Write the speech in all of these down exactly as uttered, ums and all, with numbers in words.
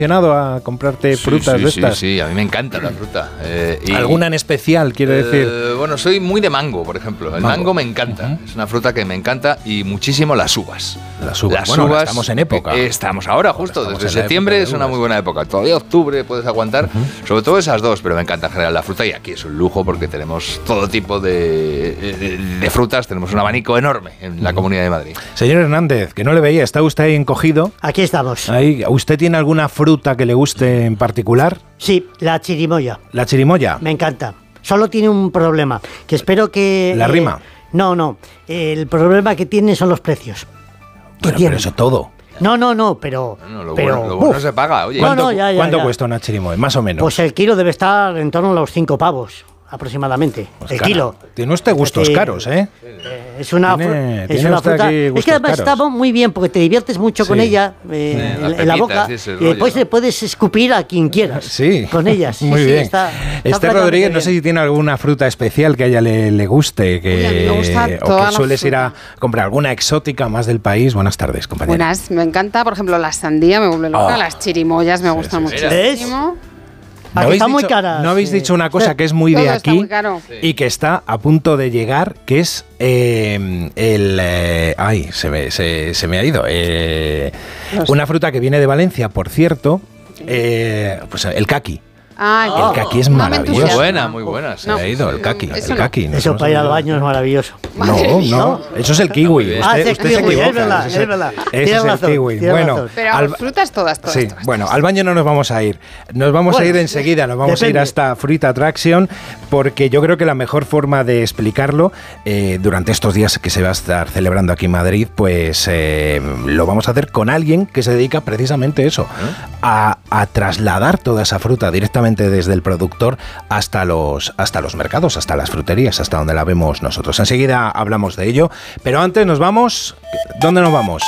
a comprarte sí, frutas sí, de estas? Sí, sí, a mí me encanta la fruta. Eh, y, ¿Alguna en especial, quiero eh, decir? Bueno, soy muy de mango, por ejemplo. El mango, mango me encanta. Uh-huh. Es una fruta que me encanta y muchísimo las uvas. Las uvas. Las bueno, uvas estamos en época. Eh, estamos ahora, justo. Estamos desde septiembre de es una muy buena época. Todavía octubre puedes aguantar. Uh-huh. Sobre todo esas dos, pero me encanta en general la fruta. Y aquí es un lujo porque tenemos todo tipo de, de, de frutas. Tenemos un abanico enorme en la uh-huh. Comunidad de Madrid. Señor Hernández, que no le veía, ¿está usted ahí encogido? Aquí estamos. Ahí, ¿usted tiene alguna fruta que le guste en particular? Sí, la chirimoya. ¿La chirimoya? Me encanta. Solo tiene un problema, que espero que... ¿La eh, rima? No, no. El problema que tiene son los precios. Bueno, pero eso todo. No, no, no, pero... Bueno, lo pero, bueno, lo bueno se paga, oye. ¿Cuánto, no, no, ya, ya, ¿cuánto ya. cuesta una chirimoya? Más o menos. Pues el kilo debe estar en torno a los cinco pavos, aproximadamente. Pues el cara, kilo. Tiene usted gustos que, caros, ¿eh? eh es una, tiene, es tiene una usted fruta. aquí gustos es que además caros. está muy bien porque te diviertes mucho sí. con ella eh, sí, en, pepitas, en la boca y después rollo, le puedes escupir a quien quieras. Sí. Con ellas. Sí, muy sí, bien. Está, está Esther Rodríguez, no sé si tiene alguna fruta especial que a ella le, le guste, que, Uy, me gusta o que sueles ir a comprar alguna exótica más del país. Buenas tardes, compañera. Buenas, me encanta, por ejemplo, la sandía me vuelve loca, oh. las chirimoyas me sí, gustan sí, muchísimo. ¿No habéis, dicho, muy caras, ¿No habéis sí. dicho una cosa que es muy Todo de aquí sí. y que está a punto de llegar, que es eh, el... Eh, ay, se me, se, se me ha ido. Eh, una fruta que viene de Valencia, por cierto, eh, pues el caqui. Ah, el caqui es maravilloso. Muy buena, muy buena. Se no, ha ido el caqui. Eso, el caqui no. eso para ir al baño es maravilloso. No, no, eso es el kiwi. Ah, usted, es usted kiwi, se equivoca. Es verdad, es verdad. Ese es el kiwi. Bueno, pero al, frutas todas, todas. Sí, todas, bueno, todas. al baño no nos vamos a ir. Nos vamos bueno, a ir enseguida, nos vamos depende. a ir hasta Fruit Attraction, porque yo creo que la mejor forma de explicarlo eh, durante estos días que se va a estar celebrando aquí en Madrid, pues eh, lo vamos a hacer con alguien que se dedica precisamente a eso, ¿eh? a, a trasladar toda esa fruta directamente desde el productor hasta los, hasta los mercados, hasta las fruterías, hasta donde la vemos nosotros. Enseguida hablamos de ello, pero antes nos vamos... ¿Dónde nos vamos?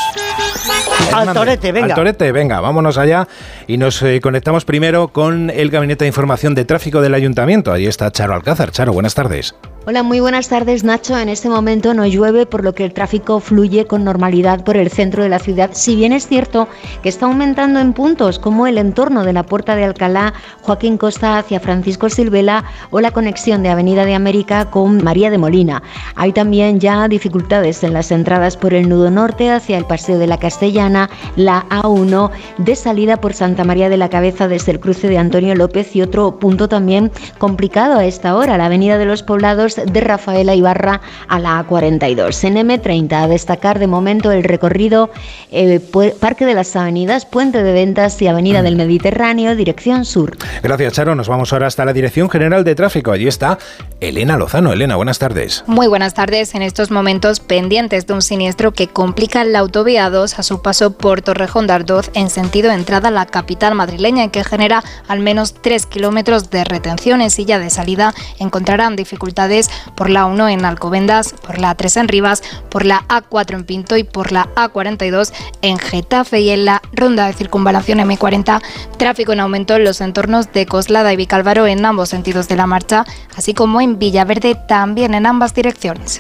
Al Torete, venga. Al Torete, venga, vámonos allá y nos eh, conectamos primero con el Gabinete de Información de Tráfico del Ayuntamiento. Ahí está Charo Alcázar. Charo, buenas tardes. Hola, muy buenas tardes, Nacho. En este momento no llueve, por lo que el tráfico fluye con normalidad por el centro de la ciudad, si bien es cierto que está aumentando en puntos como el entorno de la Puerta de Alcalá, Joaquín Costa hacia Francisco Silvela o la conexión de Avenida de América con María de Molina. Hay también ya dificultades en las entradas por el nudo norte hacia el Paseo de la Castellana, la A uno de salida por Santa María de la Cabeza desde el cruce de Antonio López y otro punto también complicado a esta hora, la Avenida de los Poblados de Rafaela Ibarra a la A cuarenta y dos. En eme treinta, a destacar de momento el recorrido eh, Parque de las Avenidas, Puente de Ventas y Avenida del Mediterráneo, dirección sur. Gracias, Charo. Nos vamos ahora hasta la Dirección General de Tráfico. Allí está Elena Lozano. Elena, buenas tardes. Muy buenas tardes. En estos momentos pendientes de un siniestro que complica la autovía dos a su paso por Torrejón de Ardoz en sentido entrada a la capital madrileña y que genera al menos tres kilómetros de retenciones, y ya de salida encontrarán dificultades por la uno en Alcobendas, por la tres en Rivas, por la A cuatro en Pinto y por la A cuarenta y dos en Getafe, y en la ronda de circunvalación eme cuarenta, tráfico en aumento en los entornos de Coslada y Vicálvaro en ambos sentidos de la marcha, así como en Villaverde también en ambas direcciones.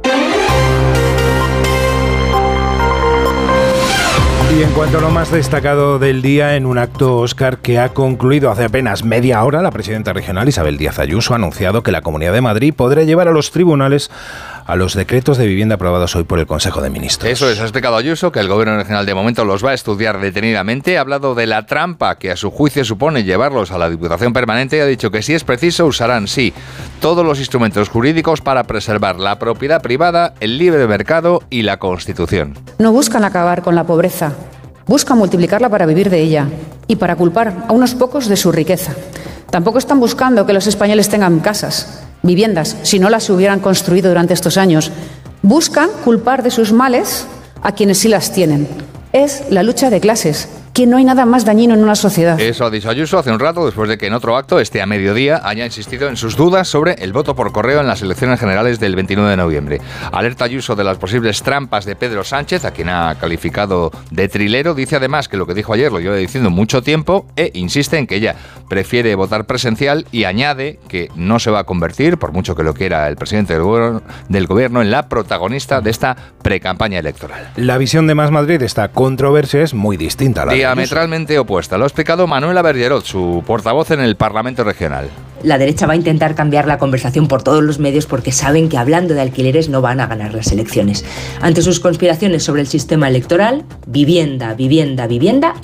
Y en cuanto a lo más destacado del día, en un acto, Óscar, que ha concluido hace apenas media hora, la presidenta regional Isabel Díaz Ayuso ha anunciado que la Comunidad de Madrid podrá llevar a los tribunales a los decretos de vivienda aprobados hoy por el Consejo de Ministros. Eso es, ha explicado Ayuso que el Gobierno regional de momento los va a estudiar detenidamente. Ha hablado de la trampa que a su juicio supone llevarlos a la Diputación Permanente y ha dicho que si es preciso usarán, sí, todos los instrumentos jurídicos para preservar la propiedad privada, el libre mercado y la Constitución. No buscan acabar con la pobreza, buscan multiplicarla para vivir de ella y para culpar a unos pocos de su riqueza. Tampoco están buscando que los españoles tengan casas, viviendas, si no las hubieran construido durante estos años. Buscan culpar de sus males a quienes sí las tienen. Es la lucha de clases, que no hay nada más dañino en una sociedad. Eso ha dicho Ayuso hace un rato, después de que en otro acto, este a mediodía, haya insistido en sus dudas sobre el voto por correo en las elecciones generales del veintinueve de noviembre. Alerta Ayuso de las posibles trampas de Pedro Sánchez, a quien ha calificado de trilero. Dice además que lo que dijo ayer lo lleva diciendo mucho tiempo e insiste en que ella prefiere votar presencial y añade que no se va a convertir, por mucho que lo quiera el presidente del gobierno, del gobierno en la protagonista de esta precampaña electoral. La visión de Más Madrid de esta controversia es muy distinta a la diametralmente opuesta. Lo ha explicado Manuela Bergerot, su portavoz en el Parlamento Regional. La derecha va a intentar cambiar la conversación por todos los medios porque saben que hablando de alquileres no van a ganar las elecciones. Ante sus conspiraciones sobre el sistema electoral, vivienda, vivienda, vivienda